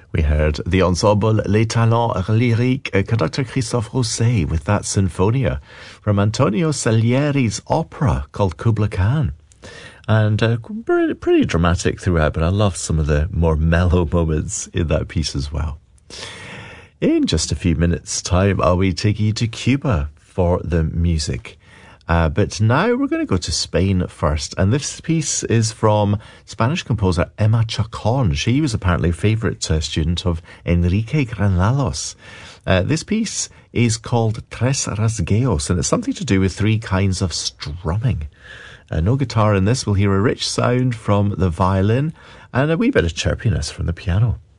We heard the ensemble Les Talents Lyriques, conductor Christophe Rousset with that Sinfonia from Antonio Salieri's opera called Kubla Khan. And pretty dramatic throughout, but I love some of the more mellow moments in that piece as well. In just a few minutes' time, I'll be taking you to Cuba for the music. But now we're going to go to Spain first. And this piece is from Spanish composer Emma Chacon. She was apparently a favourite student of Enrique Granados. This piece is called Tres Rasgueos, and it's something to do with three kinds of strumming. No guitar in this. We'll hear a rich sound from the violin and a wee bit of chirpiness from the piano.